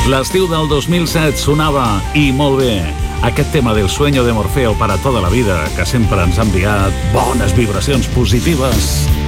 L'estiu del 2007 sonava i molt bé aquest tema del sueño de Morfeo para toda la vida, que sempre ens ha enviat bones vibracions positives.